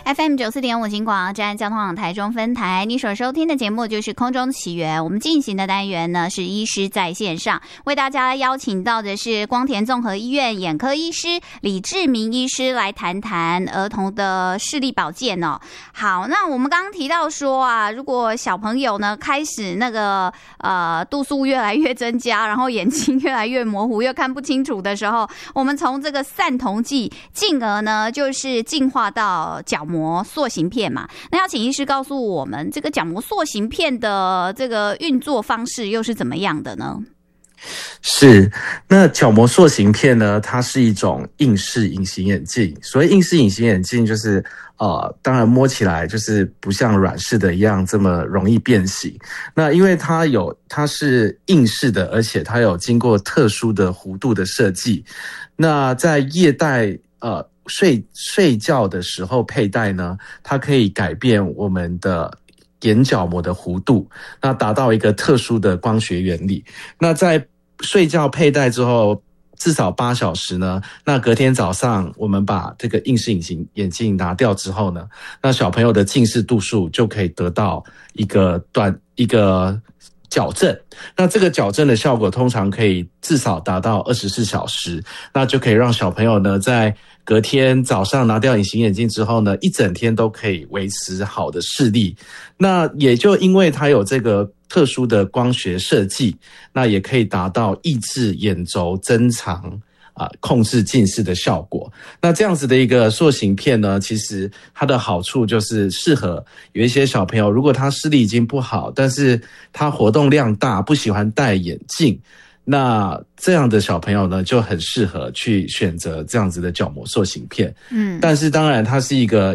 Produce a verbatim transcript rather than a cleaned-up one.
F M 九四点五金广站交通网台中分台，你所收听的节目就是空中奇缘。我们进行的单元呢是医师在线上，为大家邀请到的是光田综合医院眼科医师李志明医师来谈谈儿童的视力保健哦。好，那我们刚刚提到说啊，如果小朋友呢开始那个呃度数越来越增加，然后眼睛越来越模糊，又看不清楚的时候，我们从这个散瞳剂，进而呢就是进化到角膜塑形片嘛。那要请医师告诉我们，这个角膜塑形片的这个运作方式又是怎么样的呢？ 是，那角膜塑形片呢，它是一种硬式隐形眼镜。所谓硬式隐形眼镜，就是呃，当然摸起来就是不像软式的一样这么容易变形。那因为它有，它是硬式的，而且它有经过特殊的弧度的设计。那在夜戴呃睡睡觉的时候佩戴呢，它可以改变我们的眼角膜的弧度，那达到一个特殊的光学原理。那在睡觉佩戴之后至少八小时呢，那隔天早上我们把这个硬式隐形眼镜拿掉之后呢，那小朋友的近视度数就可以得到一个短一个矫正。那这个矫正的效果通常可以至少达到二十四小时，那就可以让小朋友呢在隔天早上拿掉隐形眼镜之后呢，一整天都可以维持好的视力。那也就因为它有这个特殊的光学设计，那也可以达到抑制眼轴增长啊、呃，控制近视的效果。那这样子的一个塑形片呢，其实它的好处就是适合有一些小朋友，如果他视力已经不好，但是他活动量大，不喜欢戴眼镜，那这样的小朋友呢，就很适合去选择这样子的角膜塑形片。嗯，但是当然它是一个